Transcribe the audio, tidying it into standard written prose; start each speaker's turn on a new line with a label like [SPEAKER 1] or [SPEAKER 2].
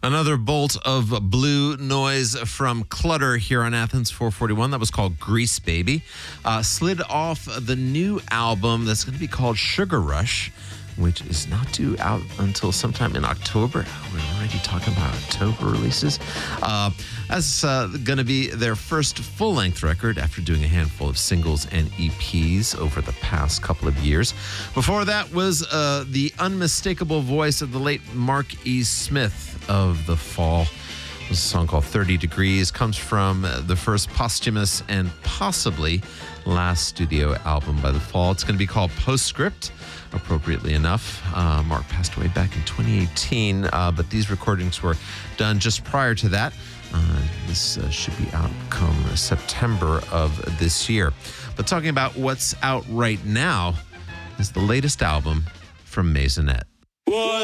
[SPEAKER 1] Another bolt of blue noise from Clutter here on Athens 441. That was called Grease Baby. Slid off the new album that's going to be called Sugar Rush, which is not due out until sometime in October. We're already talking about October releases. That's going to be their first full-length record after doing a handful of singles and EPs over the past couple of years. Before that was the unmistakable voice of the late Mark E. Smith of The Fall. It was a song called 30 Degrees. Comes from the first posthumous and possibly last studio album by The Fall. It's going to be called Postscript, appropriately enough. Mark passed away back in 2018, but these recordings were done just prior to that. This should be out come September of this year. But talking about what's out right now is the latest album from Maisonette.